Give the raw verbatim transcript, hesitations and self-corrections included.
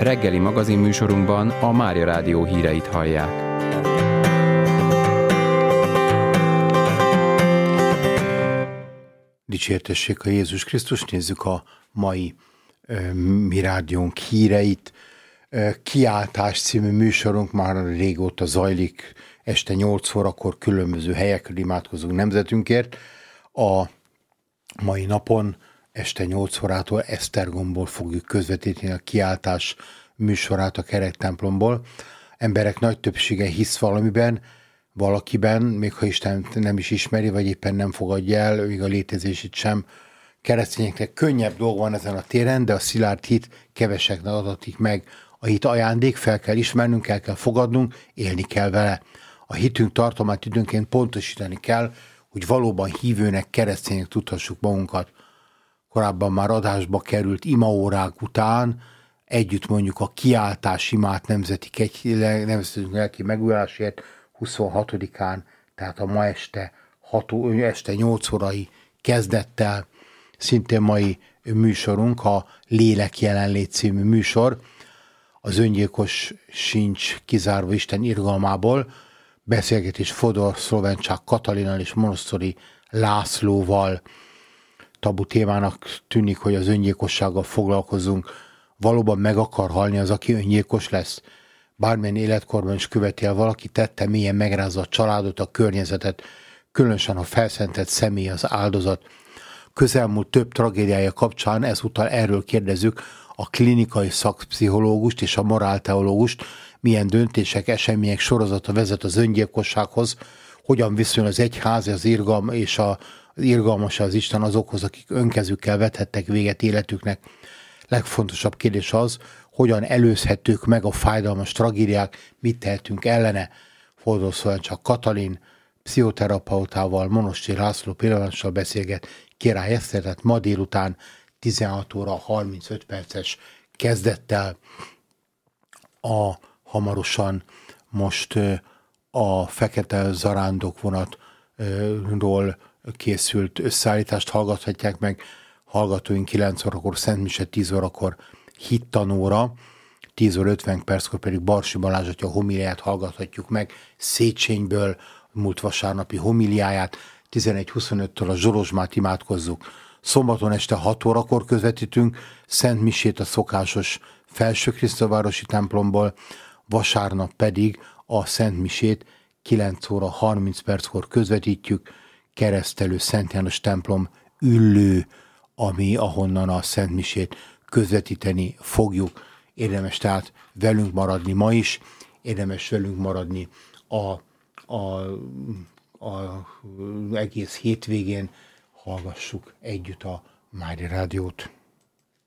Reggeli magazinműsorunkban a Mária Rádió híreit hallják. Dicsértessék a Jézus Krisztus, nézzük a mai uh, Mi Rádiónk híreit. Uh, Kiáltás című műsorunk már régóta zajlik, este nyolc órakor különböző helyekről imádkozunk nemzetünkért. A mai napon este nyolc órától Esztergomból fogjuk közvetíteni a Kiáltás műsorát a Kerektemplomból. Emberek nagy többsége hisz valamiben, valakiben, még ha Isten nem is ismeri, vagy éppen nem fogadja el, még a létezését sem. Keresztényeknek könnyebb dolga van ezen a téren, de a szilárd hit keveseknek adatik meg. A hit ajándék, fel kell ismernünk, el kell fogadnunk, élni kell vele. A hitünk tartalmát időnként pontosítani kell, hogy valóban hívőnek, keresztények tudhassuk magunkat. Korábban már adásba került imaórák után együtt mondjuk a Kiáltás imát nemzeti nemzetünk lelki megújulásért huszonhatodikán, tehát a ma este, hat, este nyolc órai kezdettel, szintén mai műsorunk, a Lélek jelenlét című műsor, az öngyilkos sincs kizárva Isten irgalmából, beszélgetés Fodor Szlovencsák Katalinnal és Monosztori Lászlóval. Tabu témának tűnik, hogy az öngyilkossággal foglalkozunk. Valóban meg akar halni az, aki öngyilkos lesz? Bármilyen életkorban is követi el valaki, tette mélyen megrázza a családot, a környezetet, különösen a felszentett személy az áldozat. Közelmúlt több tragédiája kapcsán ezúttal erről kérdezzük a klinikai szakpszichológust és a morálteológust, milyen döntések, események sorozata vezet az öngyilkossághoz, hogyan viszonyul az egyház az irgalma és a, az irgalmas az Isten azokhoz, akik önkezükkel vethettek véget életüknek. Legfontosabb kérdés az, hogyan előzhetők meg a fájdalmas tragédiák, mit tehetünk ellene. Fodor Szlovencsák Katalin pszichoterapeutával, Monostori László pillanattal beszélget Király Eszter, tehát ma délután tizenhat óra harmincöt perces kezdettel. A hamarosan most a Fekete Zarándok vonatról készült összeállítást hallgathatják meg. Hallgatóink kilenc órakor szentmise, tíz órakor hittanóra, tíz óra ötven perckor pedig Barsi Balázs atya homiliáját hallgathatjuk meg, Széchenyből múlt vasárnapi homiliáját, tizenegy huszonöttől a Zsorozsmát imádkozzuk. Szombaton este hat órakor közvetítünk Szent Misét a szokásos Felső Krisztóvárosi templomból, vasárnap pedig a Szent Misét kilenc óra harminc perckor közvetítjük Keresztelő Szent János templom Üllő, ami ahonnan a Szent Misét közvetíteni fogjuk. Érdemes tehát velünk maradni ma is, érdemes velünk maradni a, a, a egész hétvégén, hallgassuk együtt a Mária Rádiót.